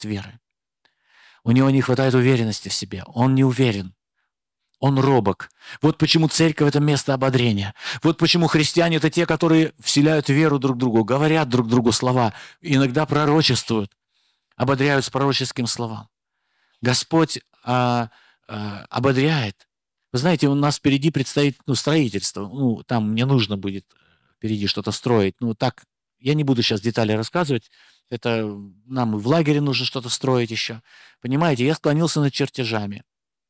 веры. У него не хватает уверенности в себе. Он не уверен. Он робок. Вот почему церковь – это место ободрения. Вот почему христиане – это те, которые вселяют веру друг другу, говорят друг другу слова, иногда пророчествуют, ободряют с пророческим словам. Господь ободряет. Вы знаете, у нас впереди предстоит строительство. Там мне нужно будет впереди что-то строить. Так, я не буду сейчас детали рассказывать. Это нам и в лагере нужно что-то строить еще. Понимаете, я склонился над чертежами.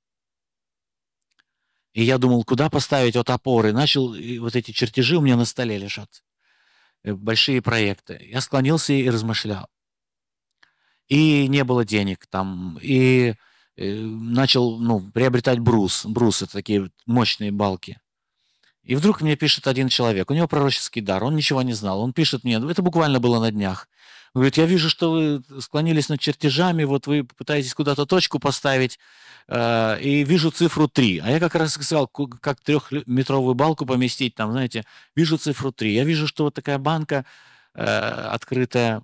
И я думал, куда поставить опоры. Начал, и вот эти чертежи у меня на столе лежат. Большие проекты. Я склонился и размышлял. И не было денег там. И начал приобретать брус. Брус — это такие мощные балки. И вдруг мне пишет один человек. У него пророческий дар. Он ничего не знал. Он пишет мне, это буквально было на днях. Он говорит, я вижу, что вы склонились над чертежами, вот вы пытаетесь куда-то точку поставить, и вижу цифру 3. А я как раз сказал, как 3-метровую балку поместить, там, знаете, вижу цифру 3. Я вижу, что вот такая банка открытая,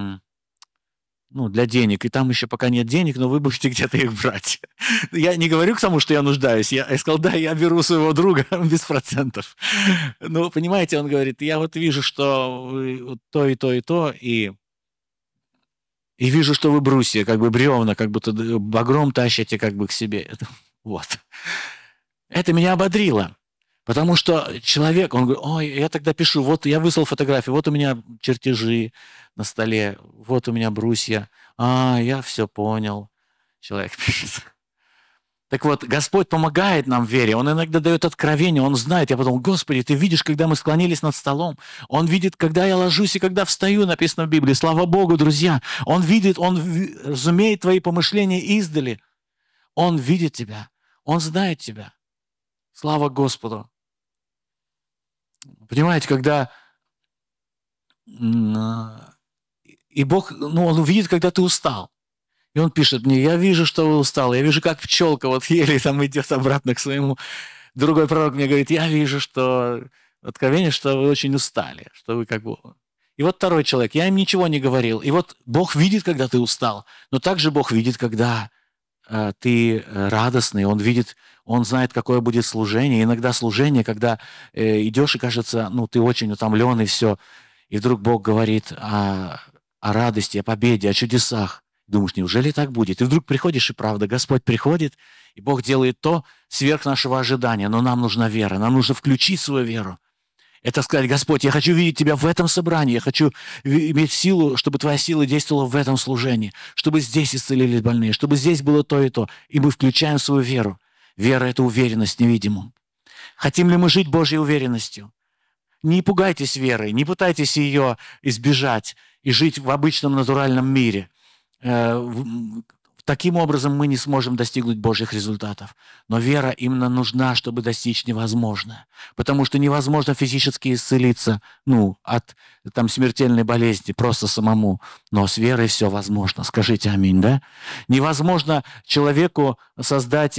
для денег, и там еще пока нет денег, но вы будете где-то их брать. Я не говорю к тому, что я нуждаюсь. Я сказал, да, я беру своего друга без процентов. Но, понимаете, он говорит, я вот вижу, что вы то и то, и то, и вижу, что вы брусья, как бы бревна, как будто багром тащите как бы к себе. Вот. Это меня ободрило. Потому что человек, он говорит, ой, я тогда пишу, вот я выслал фотографию, вот у меня чертежи на столе, вот у меня брусья. Я все понял. Человек пишет. Так вот, Господь помогает нам в вере. Он иногда дает откровение, Он знает. Я подумал, Господи, Ты видишь, когда мы склонились над столом. Он видит, когда я ложусь и когда встаю, написано в Библии. Слава Богу, друзья. Он видит, Он разумеет твои помышления издали. Он видит тебя. Он знает тебя. Слава Господу. Понимаете, когда и Бог, Он увидит, когда ты устал. И Он пишет мне, я вижу, что вы устал, я вижу, как пчелка вот еле там идет обратно к своему. Другой пророк мне говорит, я вижу, что откровение, что вы очень устали, что вы как бы... И вот второй человек, я им ничего не говорил. И вот Бог видит, когда ты устал, но также Бог видит, когда ты радостный, Он видит, Он знает, какое будет служение. Иногда служение, когда идешь и кажется, ты очень утомлен и все, и вдруг Бог говорит о радости, о победе, о чудесах. Думаешь, неужели так будет? И вдруг приходишь, и правда, Господь приходит, и Бог делает то сверх нашего ожидания. Но нам нужна вера, нам нужно включить свою веру. Это сказать, Господь, я хочу видеть Тебя в этом собрании, я хочу иметь силу, чтобы Твоя сила действовала в этом служении, чтобы здесь исцелились больные, чтобы здесь было то и то. И мы включаем свою веру. Вера — это уверенность в невидимом. Хотим ли мы жить Божьей уверенностью? Не пугайтесь верой, не пытайтесь ее избежать и жить в обычном натуральном мире. Таким образом мы не сможем достигнуть Божьих результатов. Но вера именно нужна, чтобы достичь невозможное. Потому что невозможно физически исцелиться от смертельной болезни просто самому. Но с верой все возможно. Скажите аминь, да? Невозможно человеку создать,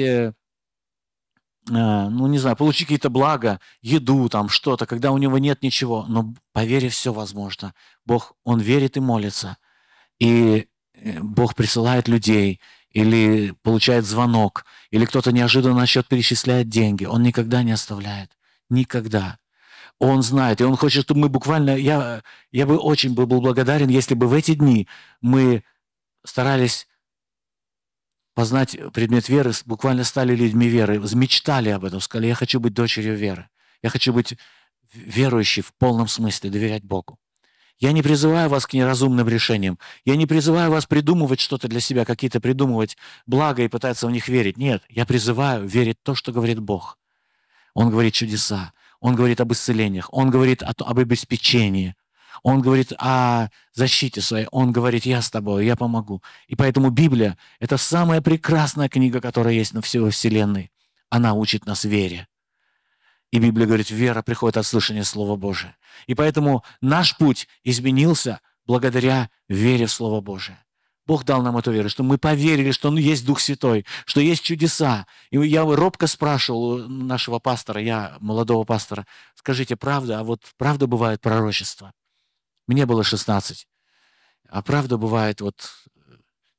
получить какие-то блага, еду, что-то, когда у него нет ничего. Но по вере все возможно. Бог, Он верит и молится. И Бог присылает людей, или получает звонок, или кто-то неожиданно на счет перечисляет деньги. Он никогда не оставляет. Никогда. Он знает, и Он хочет, чтобы мы буквально... Я бы очень был благодарен, если бы в эти дни мы старались познать предмет веры, буквально стали людьми веры, мечтали об этом, сказали, я хочу быть дочерью веры. Я хочу быть верующей в полном смысле, доверять Богу. Я не призываю вас к неразумным решениям. Я не призываю вас придумывать что-то для себя, какие-то придумывать блага и пытаться в них верить. Нет, я призываю верить в то, что говорит Бог. Он говорит чудеса, Он говорит об исцелениях, Он говорит об обеспечении, Он говорит о защите своей, Он говорит, я с тобой, я помогу. И поэтому Библия — это самая прекрасная книга, которая есть на всей Вселенной. Она учит нас вере. И Библия говорит, вера приходит от слышания Слова Божия. И поэтому наш путь изменился благодаря вере в Слово Божие. Бог дал нам эту веру, что мы поверили, что есть Дух Святой, что есть чудеса. И я робко спрашивал нашего пастора, молодого пастора, скажите, правда, а вот правда бывает пророчество? Мне было 16. А правда бывает,